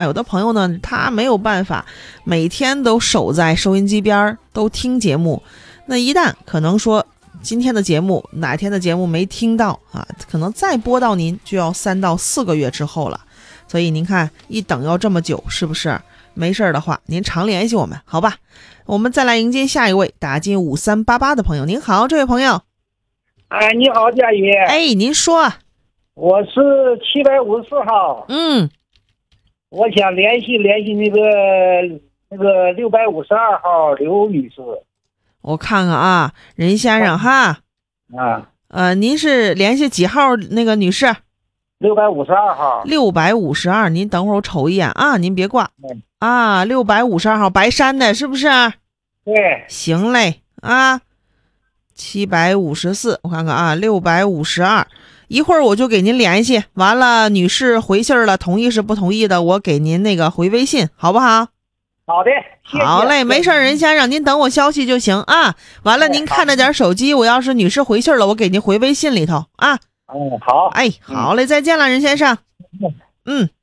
有的朋友呢，他没有办法每天都守在收音机边都听节目，那一旦可能说今天的节目哪天的节目没听到啊，可能再播到您就要3到4个月之后了。所以您看一等要这么久，是不是？没事的话您常联系我们，好吧？我们再来迎接下一位打进5388的朋友。您好，这位朋友。 哎，你好，佳怡。 哎，您说。 我是754号。我想联系那个652号刘女士。 我看看啊，任先生哈。您是联系几号那个女士 ？652号。 652，您等会儿我瞅一眼啊，您别挂。652号，白山的是不是？ 对。 行嘞啊，754，我看看啊，652，一会儿我就给您联系。完了，女士回信了，同意是不同意的，我给您那个回微信，好不好？ 好的，谢谢。 好嘞，没事，任先生，您等我消息就行啊。完了，您看着点手机，我要是女士回信了，我给您回微信里头啊。 好。 哎，好嘞，再见了，任先生。